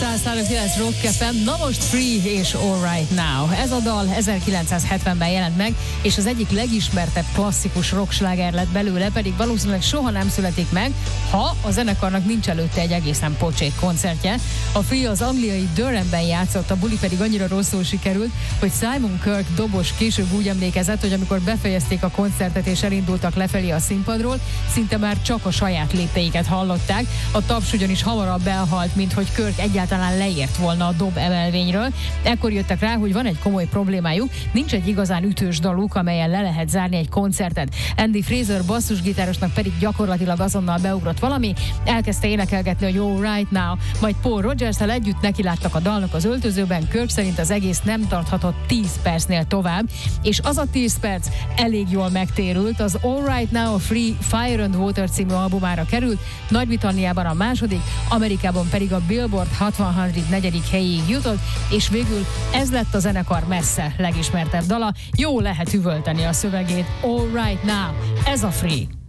100.9 Rock FM, na most Free és All Right Now. Ez a dal 1970-ben jelent meg, és az egyik legismertebb klasszikus rocksláger lett belőle, pedig valószínűleg soha nem születik meg, ha a zenekarnak nincs előtte egy egészen pocsék koncertje. A Free az angliai Durhamben játszott, a buli pedig annyira rosszul sikerült, hogy Simon Kirke dobos később úgy emlékezett, hogy amikor befejezték a koncertet és elindultak lefelé a színpadról, szinte már csak a saját lépteiket hallották. A taps ugyanis hamarabb elhalt, mint hogy Kirke egyáltalán leért volna a dob emelvényről. Ekkor jöttek rá, hogy van egy komoly problémájuk, nincs egy igazán ütős daluk, amelyen le lehet zárni egy koncertet. Andy Fraser basszusgitárosnak pedig gyakorlatilag azonnal beugrott valami, elkezdte énekelgetni, hogy All Right Now, majd Paul Rodgers-tel együtt nekiláttak a dalnak az öltözőben. Kirke szerint az egész nem tarthatott 10 percnél tovább, és az a 10 perc elég jól megtérült. Az All Right Now a Free Fire and Water című albumára került, Nagy-Britanniában a második, Amerikában pedig a Billboard Hot 100 negyedik helyéig jutott, és végül ez lett a zenekar messze legismertebb dala. Jó lehet üvölteni a szövegét. All Right Now, ez a Free.